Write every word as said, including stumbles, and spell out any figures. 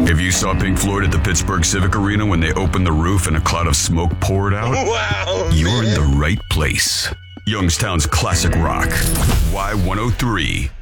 If you saw Pink Floyd at the Pittsburgh Civic Arena when they opened the roof and a cloud of smoke poured out, Wow, you're man. in the right place. Youngstown's classic rock. Y one oh three.